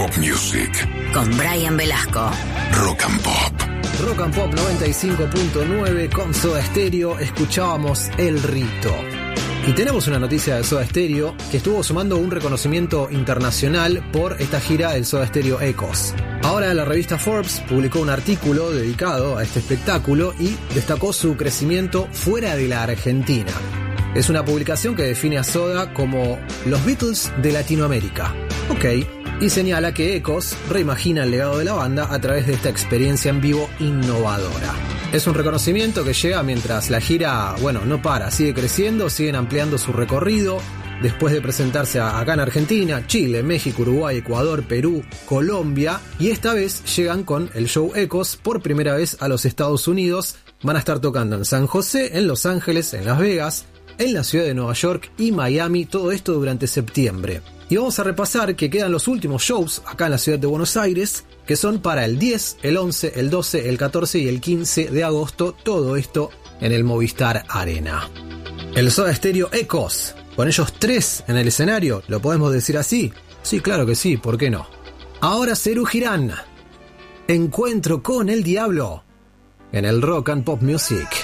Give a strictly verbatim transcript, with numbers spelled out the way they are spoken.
Pop Music. Con Brian Velasco. Rock and Pop. Rock and Pop noventa y cinco punto nueve con Soda Stereo. Escuchábamos El Rito. Y tenemos una noticia de Soda Stereo que estuvo sumando un reconocimiento internacional por esta gira del Soda Stereo Echoes. Ahora la revista Forbes publicó un artículo dedicado a este espectáculo y destacó su crecimiento fuera de la Argentina. Es una publicación que define a Soda como los Beatles de Latinoamérica. Ok, y señala que Echoes reimagina el legado de la banda a través de esta experiencia en vivo innovadora. Es un reconocimiento que llega mientras la gira, bueno, no para, sigue creciendo, siguen ampliando su recorrido, después de presentarse acá en Argentina, Chile, México, Uruguay, Ecuador, Perú, Colombia, y esta vez llegan con el show Echoes por primera vez a los Estados Unidos. Van a estar tocando en San José, en Los Ángeles, en Las Vegas, en la ciudad de Nueva York y Miami, todo esto durante septiembre. Y vamos a repasar que quedan los últimos shows acá en la ciudad de Buenos Aires, que son para el diez, el once, el doce, el catorce y el quince de agosto, todo esto en el Movistar Arena. El Soda Stereo Echoes, con ellos tres en el escenario, ¿lo podemos decir así? Sí, claro que sí, ¿por qué no? Ahora Serú Girán, Encuentro con el Diablo, en el Rock and Pop Music.